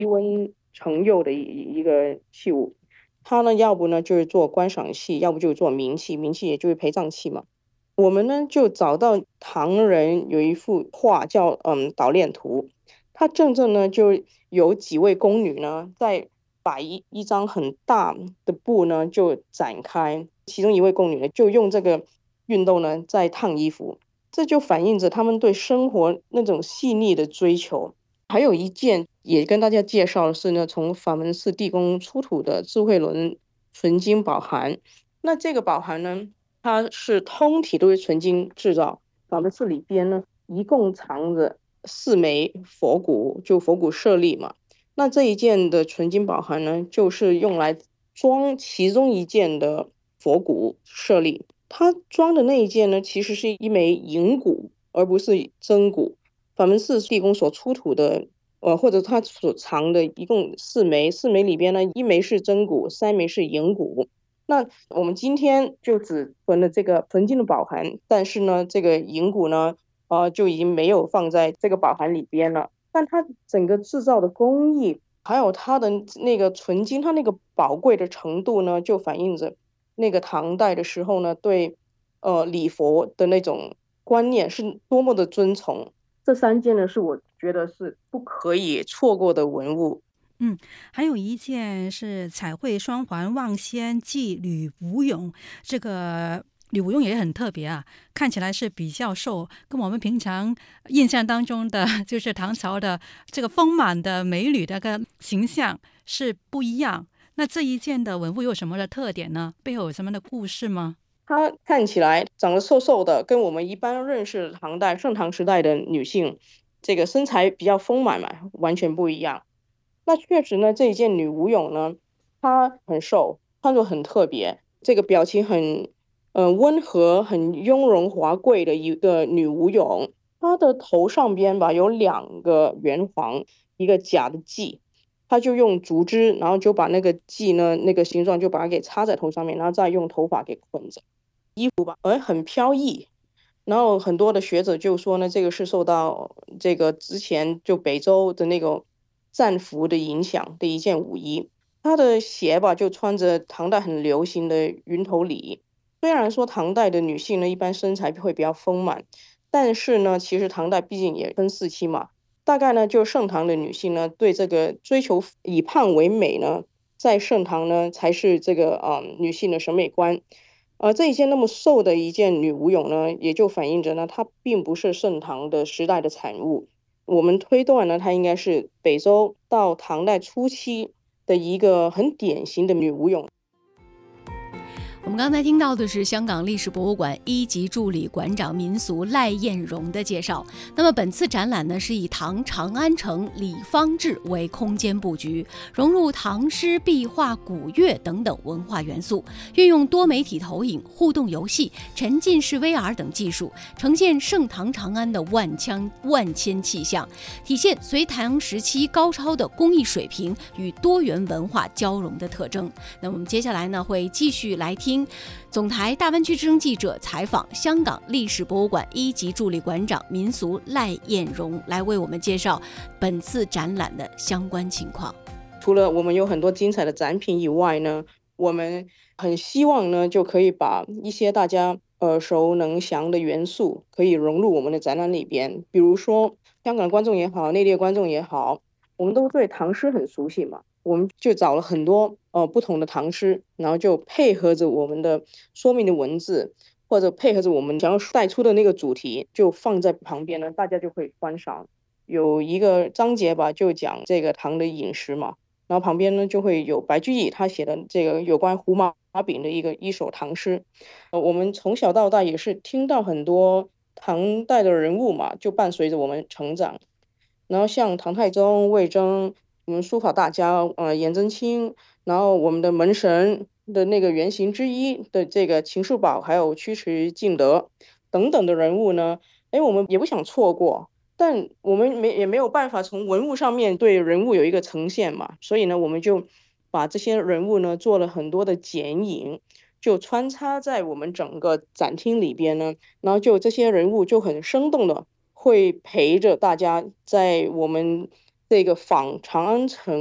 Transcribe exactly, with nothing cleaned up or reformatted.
低温成釉的一一个器物。它呢，要不呢就是做观赏器，要不就是做冥器，冥器也就是陪葬器嘛。我们呢就找到唐人有一幅画叫嗯《捣练图》，它正正呢就有几位宫女呢在把一一张很大的布呢就展开，其中一位宫女呢就用这个熨斗呢在烫衣服，这就反映着他们对生活那种细腻的追求。还有一件也跟大家介绍的是呢，从法门寺地宫出土的智慧轮纯金宝函。那这个宝函呢，它是通体都是纯金制造。法门寺里边呢，一共藏着四枚佛骨，就佛骨舍利嘛。那这一件的纯金宝函呢，就是用来装其中一件的佛骨舍利。它装的那一件呢，其实是一枚银骨，而不是真骨。法门寺地宫所出土的，呃，或者它所藏的一共四枚，四枚里边呢，一枚是真骨，三枚是银骨。那我们今天就只存了这个纯金的宝函，但是呢，这个银骨呢，呃，就已经没有放在这个宝函里边了。但它整个制造的工艺，还有它的那个纯金，它那个宝贵的程度呢，就反映着那个唐代的时候呢，对呃礼佛的那种观念是多么的尊崇。这三件呢，是我觉得是不可以错过的文物。 嗯，还有一件是彩绘双环望仙记吕不用，这个吕不用也很特别啊，看起来是比较瘦，跟我们平常印象当中的就是唐朝的这个丰满的美女的个形象是不一样。那这一件的文物有什么的特点呢？背后有什么的故事吗？ 她看起来长得瘦瘦的，跟我们一般认识唐代盛唐时代的女性，这个身材比较丰满嘛，完全不一样。那确实呢，这一件女武俑呢，她很瘦，穿着很特别，这个表情很，呃，温和、很雍容华贵的一个女武俑。她的头上边吧有两个圆环，一个假的髻，她就用竹枝，然后就把那个髻呢，那个形状就把它给插在头上面，然后再用头发给捆着。而很飘逸。然后很多的学者就说呢，这个是受到这个之前就北周的那个战俘的影响的一件舞衣。他的鞋吧，就穿着唐代很流行的云头礼。虽然说唐代的女性呢，一般身材会比较丰满，但是呢，其实唐代毕竟也分四期嘛，大概呢，就盛唐的女性呢，对这个追求以胖为美呢，在盛唐呢才是这个啊、呃女性的审美观。呃，这一件那么瘦的一件女武俑呢，也就反映着呢，它并不是盛唐的时代的产物。我们推断呢，它应该是北周到唐代初期的一个很典型的女武俑。 我们刚才听到的是香港历史博物馆一级助理馆长民俗赖艳荣的介绍。那么本次展览呢，是以唐长安城李方志为空间布局，融入唐诗、壁画、古乐等等文化元素，运用多媒体投影、互动游戏、沉浸式 V R 等技术，呈现盛唐长安的万腔万千气象，体现隋唐时期高超的工艺水平与多元文化交融的特征。那我们接下来呢，会继续来听总台大湾区之声记者采访香港历史博物馆一级助理馆长民俗赖艳荣，来为我们介绍本次展览的相关情况。 除了我们有很多精彩的展品以外呢，我们很希望呢，就可以把一些大家耳熟能详的元素可以融入我们的展览里边。比如说香港观众也好，内地观众也好，我们都对唐诗很熟悉嘛，我们就找了很多呃不同的唐诗，然后就配合着我们的说明的文字，或者配合着我们想要带出的那个主题，就放在旁边呢，大家就会观赏。有一个章节吧，就讲这个唐的饮食嘛，然后旁边呢就会有白居易他写的这个有关胡麻饼的一个一首唐诗。呃，我们从小到大也是听到很多唐代的人物嘛，就伴随着我们成长。然后像唐太宗、魏征，我们书法大家呃颜真卿，然后我们的门神的那个原型之一的这个秦叔宝，还有尉迟敬德等等的人物呢，哎，我们也不想错过。但我们没也没有办法从文物上面对人物有一个呈现嘛，所以呢，我们就把这些人物呢做了很多的剪影，就穿插在我们整个展厅里边呢，然后就这些人物就很生动的会陪着大家在我们这个仿长安城